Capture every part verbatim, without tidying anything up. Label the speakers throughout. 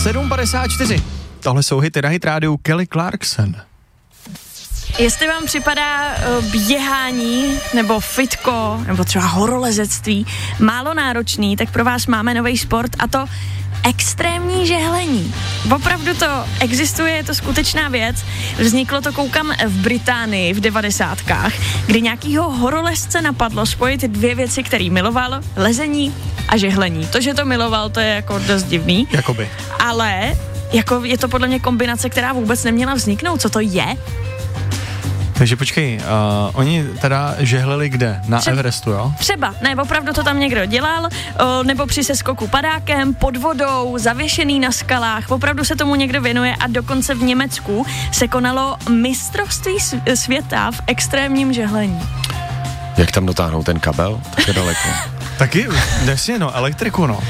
Speaker 1: sedm padesát čtyři. Tohle jsou hity na Hit rádiu Kelly Clarkson.
Speaker 2: Jestli vám připadá uh, běhání nebo fitko nebo třeba horolezectví málo náročný, tak pro vás máme nový sport a to extrémní žehlení. Opravdu to existuje, je to skutečná věc. Vzniklo to, koukám, v Británii v devadesátkách, kdy nějakýho horolezce napadlo spojit dvě věci, který miloval, lezení a žehlení. To, že to miloval, to je jako dost divný.
Speaker 1: Jakoby.
Speaker 2: Ale jako je to podle mě kombinace, která vůbec neměla vzniknout. Co to je?
Speaker 1: Takže počkej, uh, oni teda žehlili kde? Na
Speaker 2: Třeba,
Speaker 1: Everestu, jo?
Speaker 2: Třeba, ne, opravdu to tam někdo dělal, o, nebo při seskoku padákem, pod vodou, zavěšený na skalách, opravdu se tomu někdo věnuje a dokonce v Německu se konalo mistrovství světa v extrémním žehlení.
Speaker 3: Jak tam dotáhnou ten kabel? Tak je daleko.
Speaker 1: Taky, jasně, no, elektriku, no.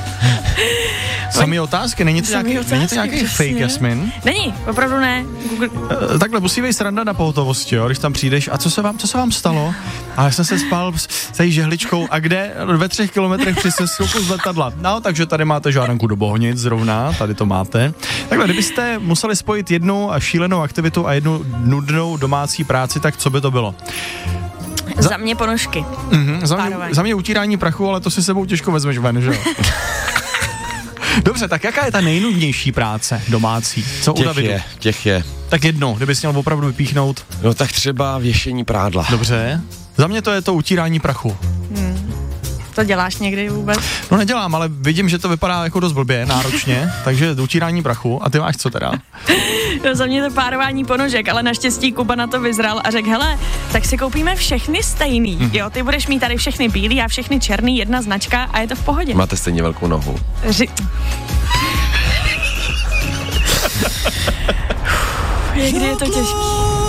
Speaker 1: Samý otázky, není to nějaký, otázky, není to nějaký fake, Jasmin?
Speaker 2: Není, opravdu ne. Google.
Speaker 1: E, takhle musí být sranda na pohotovosti, jo, když tam přijdeš. A co se vám, co se vám stalo? A já jsem se spal s tady žehličkou. A kde? Ve třech kilometrech při seskoku z letadla. No, takže tady máte žádanku do Bohnic zrovna, tady to máte. Takhle, kdybyste museli spojit jednu šílenou aktivitu a jednu nudnou domácí práci, tak co by to bylo?
Speaker 2: Za, za mě ponožky.
Speaker 1: Mm-hmm, za, mě, za mě utírání prachu, ale to si sebou těžko vezmeš ven, že jo? Dobře, tak jaká je ta nejnudnější práce domácí? Co
Speaker 3: těch
Speaker 1: u Davidu?
Speaker 3: je, těch je.
Speaker 1: Tak jedno, kdybys měl opravdu vypíchnout.
Speaker 3: No tak třeba věšení prádla.
Speaker 1: Dobře. Za mě to je to utírání prachu.
Speaker 2: Hmm. To děláš někdy vůbec?
Speaker 1: No nedělám, ale vidím, že to vypadá jako dost blbě, náročně, takže utírání prachu. A ty máš co teda?
Speaker 2: No, za mě to párování ponožek, ale naštěstí Kuba na to vyzral a řekl, hele, tak si koupíme všechny stejný, hmm. jo, ty budeš mít tady všechny bílý a všechny černý, jedna značka a je to v pohodě.
Speaker 3: Máte stejně velkou nohu.
Speaker 2: Ři... Někdy je to těžký.